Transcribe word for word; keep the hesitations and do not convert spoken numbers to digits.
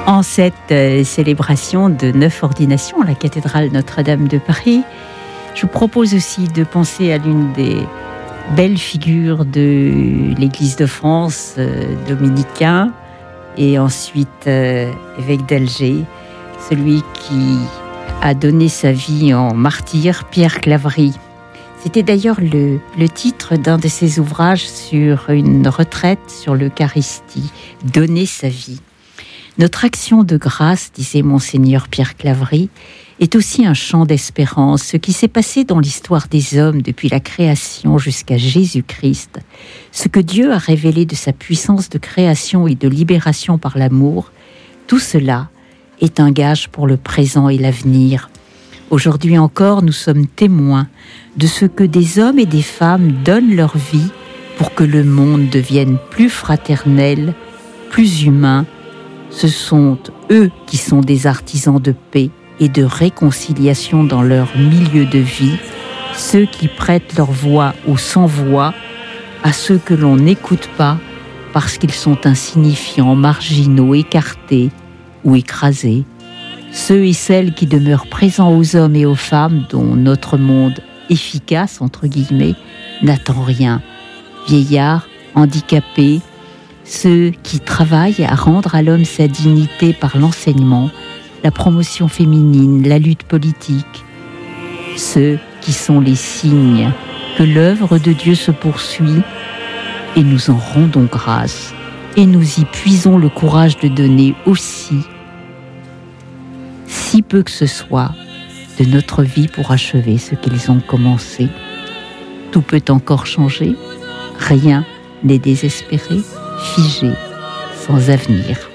En cette euh, célébration de neuf ordinations à la cathédrale Notre-Dame de Paris, je vous propose aussi de penser à l'une des belles figures de l'Église de France, euh, dominicain, et ensuite euh, évêque d'Alger, celui qui a donné sa vie en martyr, Pierre Claverie. C'était d'ailleurs le, le titre d'un de ses ouvrages sur une retraite sur l'Eucharistie, « Donner sa vie ». Notre action de grâce, disait Monseigneur Pierre Claverie, est aussi un chant d'espérance. Ce qui s'est passé dans l'histoire des hommes depuis la création jusqu'à Jésus-Christ, ce que Dieu a révélé de sa puissance de création et de libération par l'amour, tout cela est un gage pour le présent et l'avenir. Aujourd'hui encore, nous sommes témoins de ce que des hommes et des femmes donnent leur vie pour que le monde devienne plus fraternel, plus humain. Ce sont eux qui sont des artisans de paix et de réconciliation dans leur milieu de vie, ceux qui prêtent leur voix aux sans-voix, à ceux que l'on n'écoute pas parce qu'ils sont insignifiants, marginaux, écartés ou écrasés, ceux et celles qui demeurent présents aux hommes et aux femmes dont notre monde efficace, entre guillemets, n'attend rien, vieillards, handicapés, ceux qui travaillent à rendre à l'homme sa dignité par l'enseignement, la promotion féminine, la lutte politique, ceux qui sont les signes que l'œuvre de Dieu se poursuit, et nous en rendons grâce, et nous y puisons le courage de donner aussi, si peu que ce soit, de notre vie pour achever ce qu'ils ont commencé. Tout peut encore changer, rien n'est désespéré, figé, sans avenir.